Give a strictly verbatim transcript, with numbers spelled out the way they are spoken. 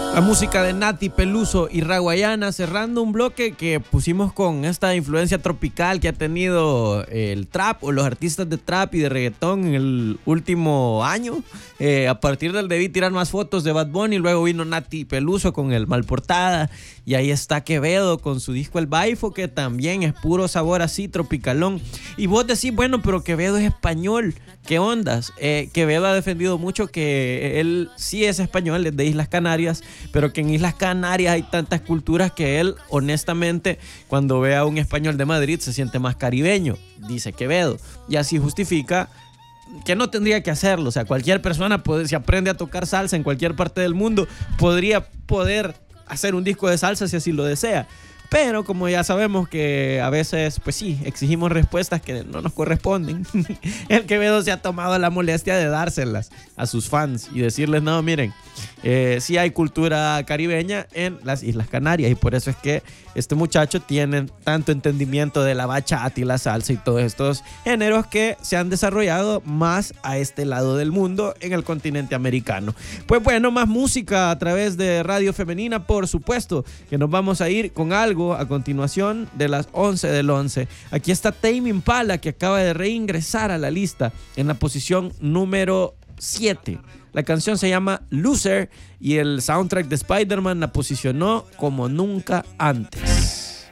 La música de Nati Peluso y Raguayana, cerrando un bloque que pusimos con esta influencia tropical que ha tenido el trap o los artistas de trap y de reggaetón en el último año. Eh, a partir del Debí Tirar Más Fotos de Bad Bunny, luego vino Nati Peluso con el Malportada, y ahí está Quevedo con su disco El Baifo, que también es puro sabor así tropicalón. Y vos decís, bueno, pero Quevedo es español, ¿qué ondas? Eh, Quevedo ha defendido mucho que él sí es español, es de Islas Canarias, pero que en Islas Canarias hay tantas culturas que él, honestamente, cuando ve a un español de Madrid se siente más caribeño, dice Quevedo, y así justifica que no tendría que hacerlo. O sea, cualquier persona puede, si aprende a tocar salsa en cualquier parte del mundo, podría poder hacer un disco de salsa si así lo desea. Pero como ya sabemos que a veces, pues sí, exigimos respuestas que no nos corresponden, el Quevedo se ha tomado la molestia de dárselas a sus fans y decirles, no, miren, eh, sí hay cultura caribeña en las Islas Canarias, y por eso es que este muchacho tiene tanto entendimiento de la bachata y la salsa y todos estos géneros que se han desarrollado más a este lado del mundo, en el continente americano. Pues bueno, más música a través de Radio Femenina, por supuesto, que nos vamos a ir con algo a continuación de las once del once. Aquí está Tame Impala, que acaba de reingresar a la lista en la posición número siete. La canción se llama Loser y el soundtrack de Spider-Man la posicionó como nunca antes.